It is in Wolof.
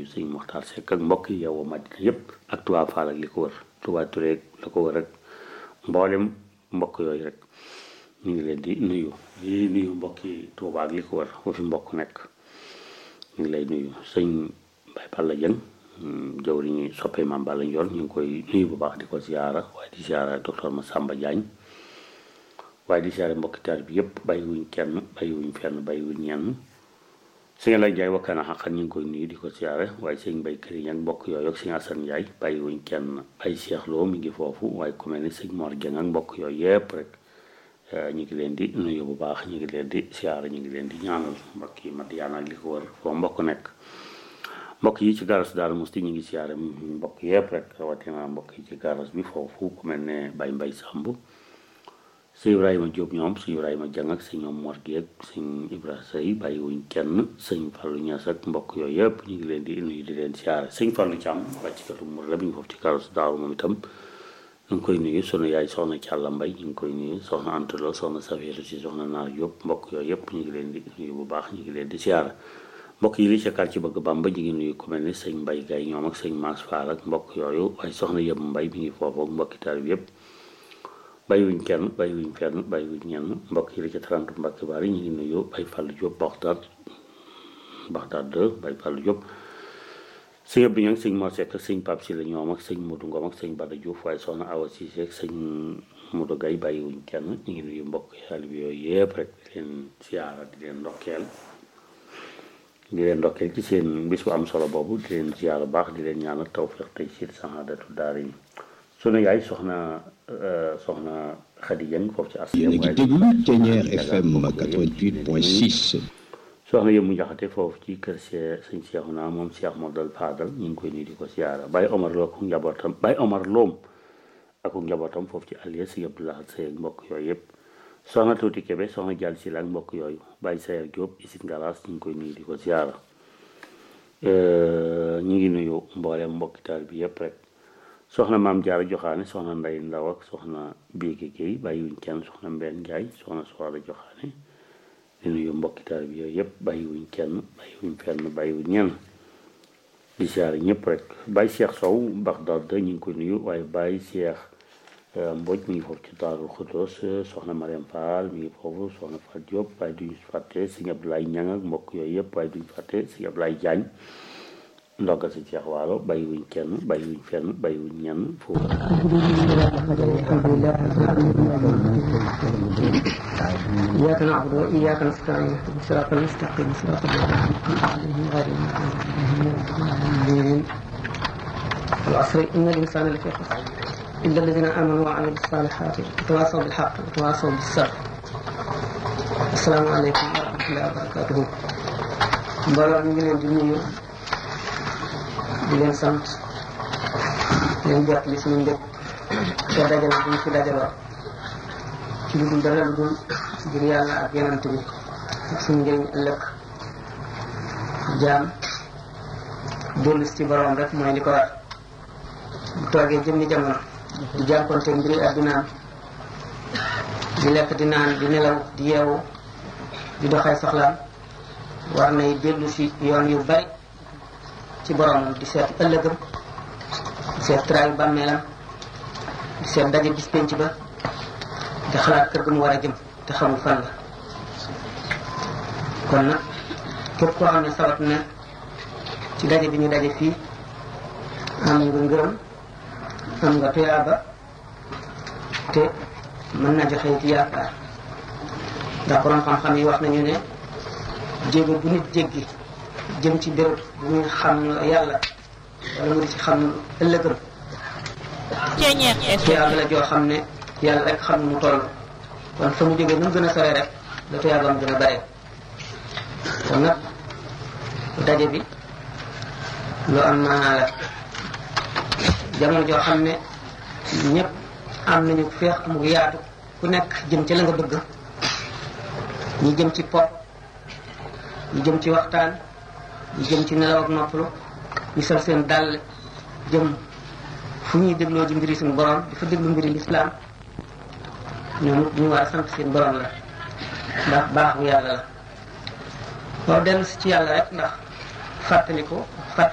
nuyu sëñ Moxtaar Seck ak mbokk yi yow Madina yëpp ak Touba Fall ak li ko wër Touba Touré la ko wër rek mboolem mbokk yooyu rek ñu ngi leen di nuyu mbokk yi Touba ak li ko wër foofu mbokk nekk ñu ngi lay nuyu sëñ Baye Balla Dieng jawriñu soppee Maam Balla Ndiol ñu ngi koy nuyu bu baax di ko ziara waaye di ziara docteur Massamba Diagne waaye di ziara mbokki taal bi yëpp bàyyiwuñ kenn bàyyiwuñ fenn bàyyiwuñ ñenn sëñ lay jaay wakkaana xaqan ñu ngi koy nuyu di ko ziara waaye sëñ Mbay Kër yi ak mbokk yooyu ak sëñ Asan Njaay bàyyiwuñ kenn ay Cheikh Lo mi ngi foofu waaye ku mel ni sëñ Mor Dieng ak mbokk yooyu yëpp rek ñu ngi leen di nuyu bu baax ñu ngi leen di ziara ñu ngi leen di ñaanal mbokk yi Madiyana ak li ko wër foo mbokk nekk mbokk yi ci garas Daaru Musti ñu ngi ziara mbokk yëpp rek rawatina mbokk yi ci garas bi foofu ku mel ne Baye Mbay Samb sëñ Ibrahima Diop ñoom sëñ Ibrahima Dieng ak sëñ ñoom Mor Guèye ak sëñ Ibrahima Sey bàyyiwuñ kenn sëñ Fallou Niass ak mbokk yooyu yëpp ñu ngi leen di nuyu di leen siyaare sëñ Fallou Thiam wàccikatu mur la bi ñu foofu ci karos Daaru moom itam ñu ngi koy nuyu sunu yaay soxna Thialla Mbay ñu ngi koy nuyu soxna Antalo soxna Safiyatu si soxna Naar Diop mbokk yooyu yëpp ñu ngi leen di nuyu bu baax ñu ngi leen di siyaare mbokk yi li ca kàr ci bëgg Bamba ñu ngi nuyu ku mel ni sëñ Mbay Gay ñoom ak sëñ Maas Fall ak mbokk yooyu waaye soxna yëpp Mbay mi ngi foofu ak mbokki taal bi yëpp bàyyiwuñ kenn bàyyiwuñ fenn bàyyiwuñ ñenn mbokk yi la ca 30 Mbàkke Bari ñu ngi nuyu Baye Fallou Diop Baxdaad 2 Baye Fallou Diop sëñ Abdou Ñang sëñ Mor Seck ak sëñ Pape Sylla ñoom ak sëñ Modou Ngom ak sëñ Bada Diouf waaye soxna Awa Cissé ak sëñ Modou Gaye bàyyiwuñ kenn ñu ngi nuyu mbokk yàlla bi yooyu yëpp rek di leen siyaara di leen ndokkeel ci seen bis bu am solo boobu di leen siyaara baax di leen ñaanal tawfiq tey siir saxaadatu daara yi sunu yaay soxna Khady Dieng foofu ci as. yéen a ngi déglu Thiéniere FM 88.6. soxna Yëmu Njaxate foofu ci kër sëñ Cheikhouna moom Cheikh Modou Fadal ñu ngi koy nuyu di ko siyaara Baye Omar Lo ak njabootam Baye Omar Loom ak njabootam foofu ci Aliou si Abdoulaye Seye ak mbokk yooyu yëpp soxna Tuuti Kebe soxna Dial Sylla ak mbokk yooyu Baye Sayer Diop Isit Ngalas ñu ngi koy nuyu di ko siyaara ñu ngi nuyu mboolem mbokki taal bi yëpp rek. soxna Maam Jaara Joxaane soxna Nday Ndaw ak soxna Biége Guèye bàyyiwuñ kenn soxna Mbène Ndiaye soxna Soxla Joxaane di nuyu mbokki taal bi yooyu yëpp bàyyiwuñ kenn bàyyiwuñ fenn bàyyiwuñ ñenn di siyaare ñëpp rek Baye Cheikh Sow Baxdaad ñu ngi koy nuyu waaye Baye Cheikh Mbodj mi ngi foofu ci Daaru Xudoos soxna Mariam Fall mi ngi foofu soxna Fall Diop waaye duñu fàtte sëñ Abdoulaye Ñang ak mbokk yooyu yëpp waaye duñu fàtte sëñ Abdoulaye Diagne ndogal si Cheikh Waalo bàyyiwuñ kenn bàyyiwuñ fenn bàyyiwuñ ñenn foofu إياك نعبد وإياك نستعين صراط المستقيم صراط الذين عليهم غير المغضوب والعصر إن الإنسان لفي خسر إلا الذين آمنوا وعملوا الصالحات وتواصوا بالحق وتواصوا بالصبر السلام عليكم ورحمة الله وبركاته mbooloo ñu ngi leen di nuyu di leen sant di leen jot li suñu njëkk te dajale bu ñu fi dajaloo ci lu dul dara lu dul ngir yàlla ak yonent bi ak suñu njëriñ ëllëg jaam dellu ci borom rek mooy li ko war bu toogee jëmmi jamono di jànkonte mbiri àddinaam di lekk di naan di nelaw di yeewu di doxee soxlaam war nay dellu ci yoon yu bari ci borom di seet ëllëgam di seet traayu bàmmeelam di seet daje bis penc ba di xalaat kër ga mu war a jëm te xamul fan la kon nag képp koo xam ne sawat na ci daje bi ñu daje fii am nga ngërëm am nga tuyaaba te mën na joxe ci yaakaar ndax borom xam-xam yi wax nañu ne jéego bu nit jéggi jëm ci béréb bu muy xam yàlla wala mu di ci xam ëllëgëm tuyaaba la joo xam ne yàlla rek xam mu toll kon fa mu jógee nu mu gën a sore rek la tuyaabaam gën a bare kon nag daje bi lu am maanaa la jamono joo xam ne ñëpp am nañu feex mu yaatu ku nekk jëm ci la nga bëgg ñi jëm ci pop ñi jëm ci waxtaan ñi jëm ci nelaw ak noppalu ñu sol seen dàll jëm fu ñuy dégloo ji mbiri suñu borom di fa déglu mbiri lislaam ñoom ñu war a sant seen borom la ndax baax bu yàlla la boo dellu si ci yàlla rek ndax fàttaliku